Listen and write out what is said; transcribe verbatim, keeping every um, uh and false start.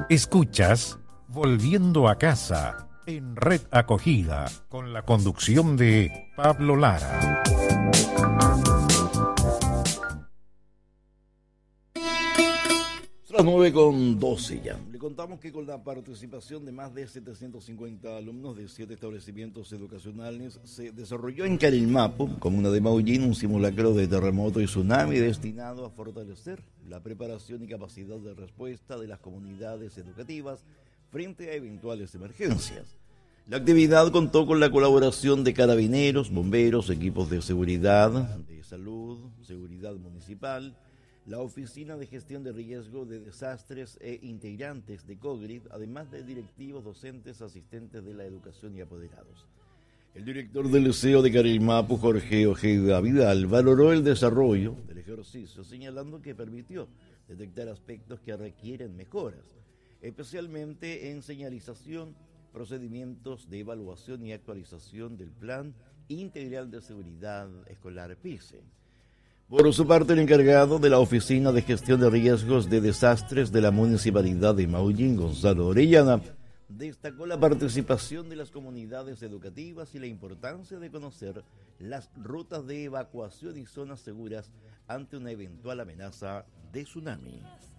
Escuchas Volviendo a casa en Red Acogida con la conducción de Pablo Lara. Son las nueve con doce ya. Le contamos que con la participación de más de setecientos cincuenta alumnos de siete establecimientos educacionales se desarrolló en Carilmapo, comuna de Maullín, un simulacro de terremoto y tsunami destinado a fortalecer la preparación y capacidad de respuesta de las comunidades educativas frente a eventuales emergencias. La actividad contó con la colaboración de carabineros, bomberos, equipos de seguridad, de salud, seguridad municipal, la Oficina de Gestión de Riesgo de Desastres e integrantes de COGRID, además de directivos, docentes, asistentes de la educación y apoderados. El director del Liceo de Carilmapo, Jorge Ojeda Vidal, valoró el desarrollo del ejercicio, señalando que permitió detectar aspectos que requieren mejoras, especialmente en señalización, procedimientos de evaluación y actualización del Plan Integral de Seguridad Escolar PICE. Por su parte, el encargado de la Oficina de Gestión de Riesgos de Desastres de la Municipalidad de Maullín, Gonzalo Orellana, destacó la participación de las comunidades educativas y la importancia de conocer las rutas de evacuación y zonas seguras ante una eventual amenaza de tsunami.